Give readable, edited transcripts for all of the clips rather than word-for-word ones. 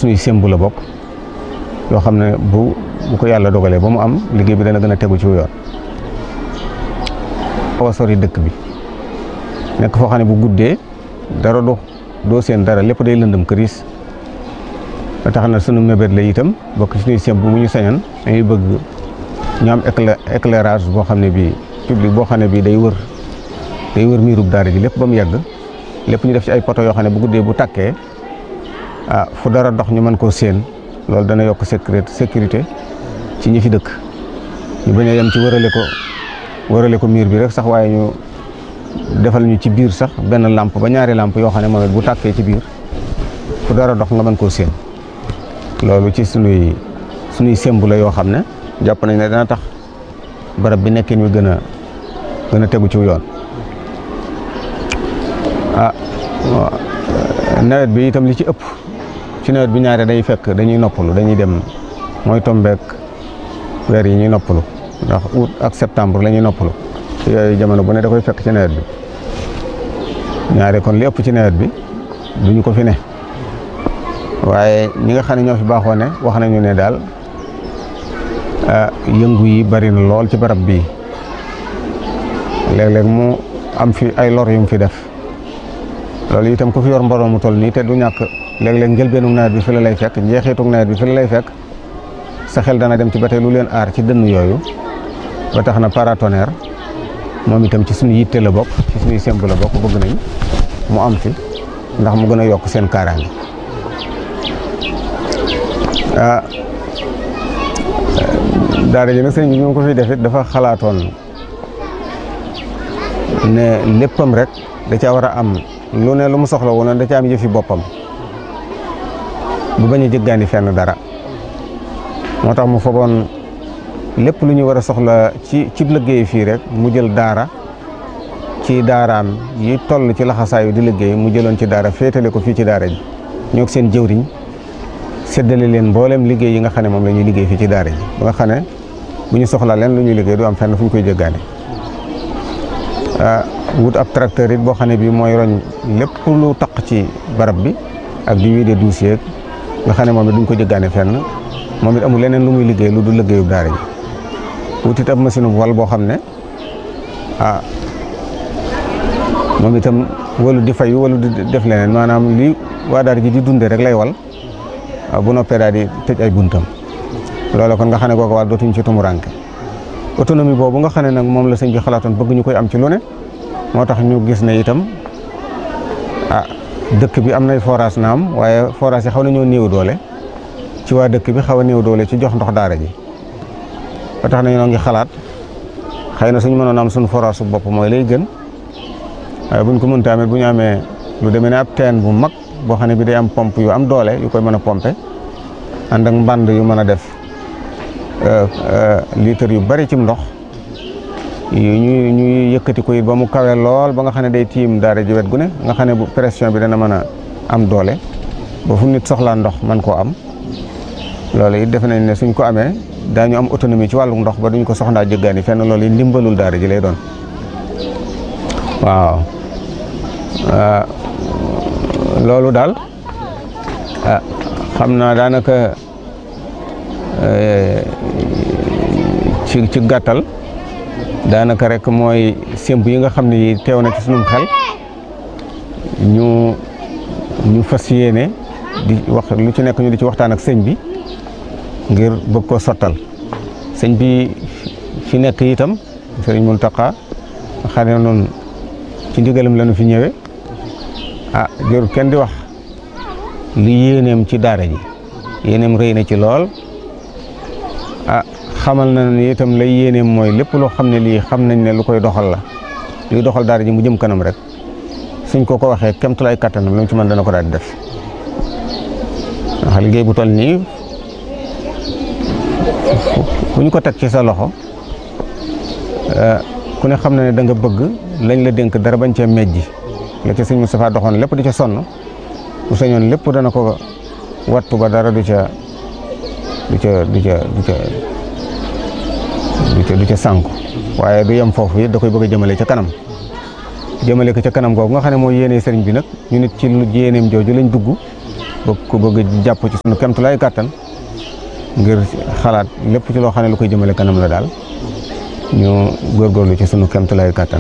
suñuy sembu la bokk yoo xam ne bu ko yàlla dogalee ba mu am liggéey bi dana gën a tegu ci yoon. xaw a sori dëkk bi nekk foo xam ne bu guddee dara doo seen dara lépp day lëndëm këriis ba tax na sunu mébét la itam bokk ci suñuy sembu bu ñu sañoon dañuy bëgg ñu am éclairage boo xam ne bii public boo xam ne bii day wër miirub daara ji lépp ba mu yegg lépp ñu def ci ay poto yoo xam ne bu guddee bu takkee fu dara dox ñu mën koo séen loolu dana yokk sécurité ci ñi fi dëkk ñu bañ a yem ci wërale ko miir bi rek sax waaye ñu defal ñu ci biir sax benn lampe ba ñaari lampe yoo xam ne moom it bu tàkkee ci biir fu dara dox nga mën koo séen loolu ci sunuy sembu la yoo xam ne jàpp nañ ne dana tax barab bi nekkin wi gën a tegu ci yoon. Nawet bi itam li ci ëpp ci nawet bi ñaare day fekk dañuy noppalu dañuy dem mooy tombeek weer yi ñuy noppalu ndax août ak septembre la ñuy noppalu yooyu jamono bu ne da koy fekk ci nawet bi ñaare kon li ëpp ci nawet bi duñu ko fi ne waaye ñi nga xam ne ñoo fi baaxoo ne wax nañu ne daal yëngu yi bari na lool ci barab bii léeg-léeg mu am fi ay lor yu mu fi def loolu itam ku fi yor mbooloo mu toll nii te du ñàkk léeg-léeg njëlbeenu nawet bi fi la lay fekk njeexitu nawet bi fi la lay fekk sa xel dana dem ci ba tey lu leen aar ci dënn yooyu ba tax na paratonnerre moom itam ci suñu yitte la bokk ci suñuy sembu la bokk bëgg nañ mu am fi ndax mu gën a yokk seen kaaraange. daara ji nag sëñ bi ñu ko fi defit dafa xalaatoon ne léppam rek da caa war a am lu ne lu mu soxla woon da caa am yëfi boppam bu bañ a jëggaani fenn dara moo tax mu fogoon lépp lu ñu war a soxla ci liggéey fii rek mu jël daara ci daaraam yi toll ci laxasaayu di liggéey mu jëloon ci daara féetale ko fii ci daara ji ñoo seen jëwriñ séddale leen mboolem liggéey yi nga xam ne moom la ñuy liggéey fii ci daara ji ba nga xam ne bu ñu soxla leen lu ñuy liggéey du am fenn fu ñu koy jëggaane wut ab tracteur it boo xam ne bii mooy roñ lépp lu taq ci barab bi ak di wiide dossier nga xam ne moom it duñ ko jëggaane fenn moom it amul leneen lu muy liggéey lu du liggéeyu daara ji wut it ab machine wal boo xam ne moom itam walu di fayu walu di def leneen maanaam li waa daara ji di dunde rek lay wal bu noppee daal di tëj ay buntam loolu kon nga xam ne kooku wàll dootuñ ci tumuranke autonomie boobu nga xam ne nag moom la sëñ bi xalaatoon bëgg ñu koy am ci lu ne moo tax ñu gis ne itam dëkk bi am nay forage naam waaye forage yi xaw nañoo néew doole ci waa dëkk bi xaw a néew doole ci jox ndox daara ji ba tax na ñoo ngi xalaat xëy na suñu mënoon am suñu forage su bopp mooy lay gën waaye buñ ko mënta amee bu ñu amee lu demee ne ab teen bu mag boo xam ne bi day am pompe yu am doole yu koy mën a pompe ànd ak mbànd yu mën a def litre yu bari cim ndox ñuy yëkkati ko it ba mu kawe lool ba nga xam ne day tiim daara ji wet gu ne nga xam ne bu pression bi dana mën a am doole ba fu nit soxlaa ndox man koo am loolu it defe nañ ne suñ ko amee daañu am autonomie ci wàllu ndox ba duñ ko soxlaa jëggaani fenn loolu it ndimbalul daara ji lay doon waaw loolu daal xam naa daanaka ci gàttal daanaka rek mooy semb yi nga xam ne teew na ci sunum xel ñu fas yéene di wax lu ci nekk ñu di ci waxtaan ak sëñ bi ngir bëgg koo sottal sëñ bi fi nekk itam sëriñ Muntaxa xam ne noonu ci ndigalam la ñu fi ñëwee jërul kenn di wax li yéeneem ci daara ji yéeneem rëy na ci lool xamal na ne itam lay yéeneem mooy lépp loo xam ne lii xam nañ ne lu koy doxal la luy doxal daara ji mu jëm kanam rek suñ ko waxee kemtulaay kattanam lu mu ci mën dana ko daal di def ndax liggéey bu toll nii ku ñu ko teg ci sa loxo ku ne xam na ne da nga bëgg lañ la dénk dara bañ cee mejji la ca sëñ Moustapha doxoon lépp di ca sonn bu sañoon lépp dana ko wattu ba dara du ca sànku waaye du yem foofu it da koy bëgg a jëmale ca kanam jëmale ko ca kanam googu nga xam ne mooy yéene sëriñ bi nag ñu nit ci lu yéeneem jooju lañ dugg bëgg jàpp ci sunu kemtulaay kàttan ngir xalaat lépp ci loo xam ne lu koy jëmale kanam la daal ñu góorgóorlu ci sunu kemtulaay kàttan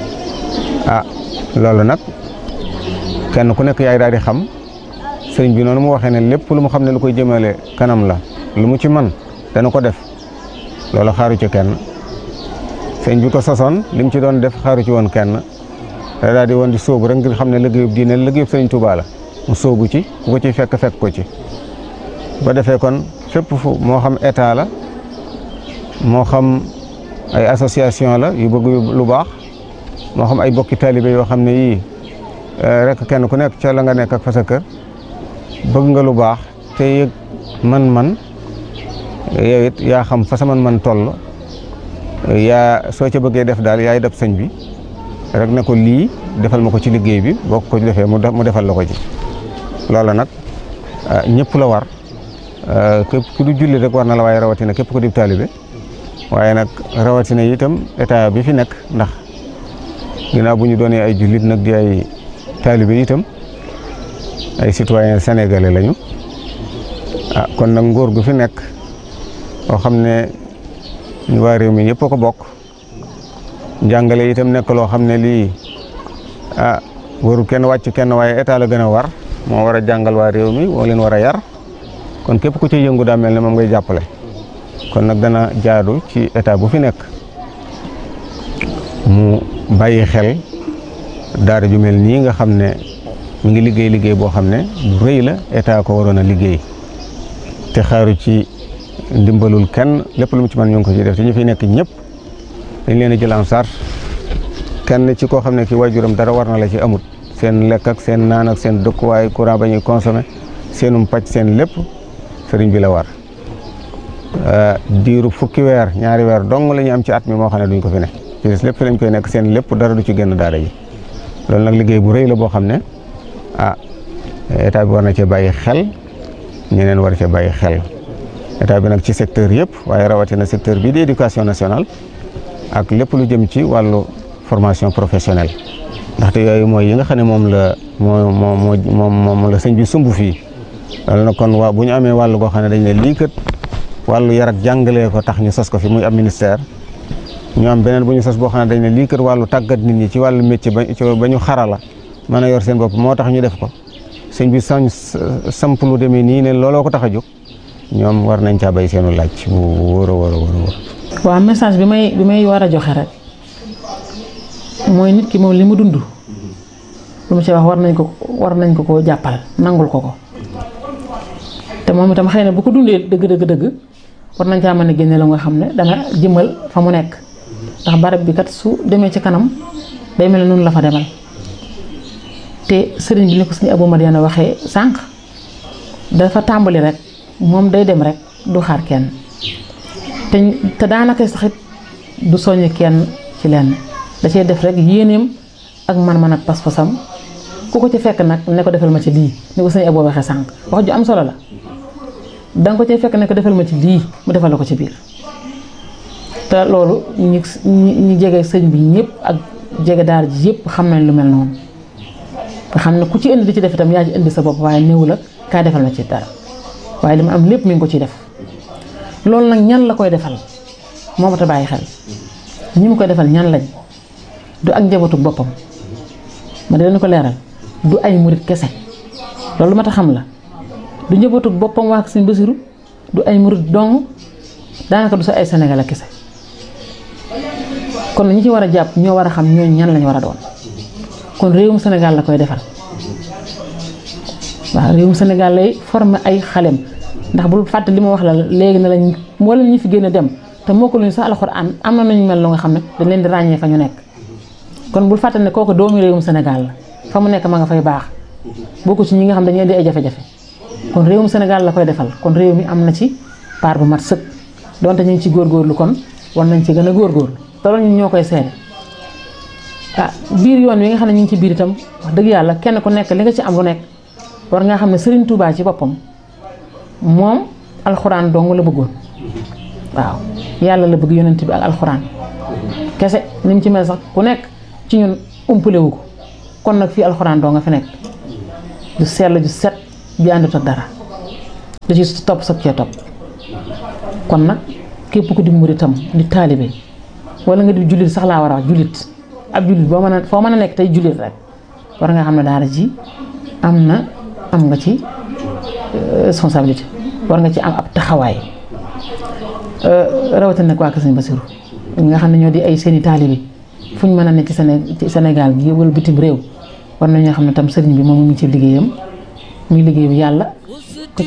loolu nag kenn ku nekk yaay daal di xam sëriñ bi noonu mu waxee ne lépp lu mu xam ne lu koy jëmale kanam la lu mu ci man dana ko def loolu xaaru ci kenn sëriñ bi ko sosoon li mu ci doon def xaaru ci woon kenn da daal di woon di sóobu rek ngir xam ne liggéeyub diine liggéeyub sëriñ Tuubaa la mu sóobu ci ku ko ci fekk ko ci ba defee kon fépp fu moo xam état la moo xam ay association la yu bëgg lu baax moo xam ay bokki taalibe yoo xam ne yii rek kenn ku nekk ca la nga nekk ak fa sa kër bëgg nga lu baax te yëg man yow it yaa xam fa sa man toll yaa soo ca bëggee def daal yaay def sëñ bi rek ne ko lii defal ma ko ci liggéey bi boo ko defee mu defal la ko ci loola nag ñëpp la war képp ku du julli rek war na la waaye rawatina képp ku di taalibe waaye nag rawatina itam état bi fi nekk ndax ginnaaw bu ñu doonee ay jullit nag di ay taalibe itam ay citoyen sénégalais lañu kon nag nguur gu fi nekk boo xam ne ñu waa réew mi ñëpp a ko bokk njàngale itam nekk loo xam ne lii waru kenn wàcc kenn waaye état la gën a war moo war a jàngal waa réew mi moo leen war a yar kon képp ku ci yëngu daa mel ne moom ngay jàppale kon nag dana jaadu ci état bu fi nekk mu bàyyi xel daara ju mel nii nga xam ne mu ngi liggéey boo xam ne bu rëy la état ko waroon a liggéey te xaaru ci ndimbalul kenn lépp lu mu ci mën ñu ngi ko ci def te ñu fi nekk ñëpp dañ leen a jël en charge kenn ci koo xam ne ki waajuram dara war na la ci amut seen lekk ak seen naan ak seen dëkkuwaay courant ba ñuy consommé seenum pàcc seen lépp sëriñ bi la war diiru fukki weer ñaari weer dong la ñu am ci at mi moo xam ne duñ ko fi ne ci des lépp fi lañ koy nekk seen lépp dara du ci génn daara ji loolu nag liggéey bu rëy la boo xam ne état bi war na cee bàyyi xel ñeneen war cee bàyyi xel état bi nag ci secteur yëpp waaye rawatina secteur bii di éducation nationale ak lépp lu jëm ci wàllu formation professionnelle ndaxte yooyu mooy yi nga xam ne moom la sëñ bi sumb fii loolu nag kon bu ñu amee wàllu goo xam ne dañ ne lii kat wàllu yar ak jàngalee ko tax ñu sos ko fi muy am ministère ñu am beneen bu ñu sos boo xam ne dañ ne lii kat wàllu tàggat nit ñi ci wàllu métier ba ñu xarala mën a yor seen bopp moo tax ñu def ko sëñ bi samp lu demee nii ne looloo ko tax a jóg ñoom war nañ caa bay seenu laaj bu wóor a wóor a wóor. waaw message bi may war a joxe rek mooy nit ki moom li mu dund lu mu ci wax war nañ ko koo jàppal nangul ko te moom itam xëy na bu ko dundee dëgg war nañ caa mën a génne la nga xam ne dana jëmal fa mu nekk ndax barab bi kat su demee ci kanam day mel ne noonu la fa demal te sëriñ bi ni ko suñu Abou Madiana waxee sànq dafa tàmbali rek moom day dem rek du xaar kenn te daanaka saxit du soññ kenn ci lenn da cee def rek yéeneem ak man-man ak pas-pasam ku ko ci fekk nag ne ko defal ma ci lii ni ko sëñ Abou waxee sànq wax ju am solo la danga ko cee fekk ne ko defal ma ci lii mu defal la ko ci biir te loolu ñi jege sëñ bi ñëpp ak jege daara ji yëpp xam nañ lu mel noonu nga xam ne ku ci indi di ci def itam yaa ci indi sa bopp waaye néew la kaa defal ma ci dara waaye li ma am lépp mi ngi ko ciy def loolu nag ñan la koy defal moo mat a bàyyi xel ñi mu koy defal ñan lañ du ak njabootu boppam ma dina ko leeral du ay murit kese loolu mat a xam la du njabootu boppam waa Sëñ Basiru du ay murit dong daanaka du sa ay Sénégal kese kon ñi ci war a jàpp ñoo war a xam ñooñu ñan lañ war a doon kon réewum Sénégal la koy defal waaw réewum Sénégal lay former ay xalem ndax bul fàtte li ma wax la léegi ne lañ moo leen ñu fi génn dem te moo ko luñu sax alxuraan am na nañu mel lu nga xam ne dañ leen di ràññee fa ñu nekk kon bul fàtte ne kooku doomu réewum Sénégal la fa mu nekk ma nga fay baax bokku ci ñi nga xam dañuy di ay jafe-jafe kon réewum Sénégal la koy defal kon réew mi am na ci part bu mat sëkk donte ñu ngi ci góorgóorlu kon war nañ ci gën a góorgóorlu te loolu ñun ñoo koy seede biir yoon wi nga xam ne ñu ngi ci biir itam wax dëgg yàlla kenn ku nekk li nga ci am lu nekk war nga xam ne Serigne Touba ci boppam moom alxuraan dong la bëggoon waaw yàlla la bëgg yonent bi ak alxuraan kese ni mu ci mel sax ku nekk ci ñun umpale wu ko kon nag fii alxuraan dong nga fi nekk ju sell ju set bi àndut ak dara da ci topp soog cee topp kon nag képp ku di muritam di taalibe wala nga di jullit sax laa war a wax jullit ab jullit boo mën a foo mën a nekk tey jullit rek war nga xam ne daara ji am nga ci responsabilité war nga ci am ab taxawaay rawatina nag waa Kër Sëñ Basiru nga xam ne ñoo di ay seeni taalibe fu ñu mën a nekk ci Sénégal gi wala bitim réew war nañoo xam ne tam sëriñ bi moom mu ngi ci liggéeyam muy liggéeyu yàlla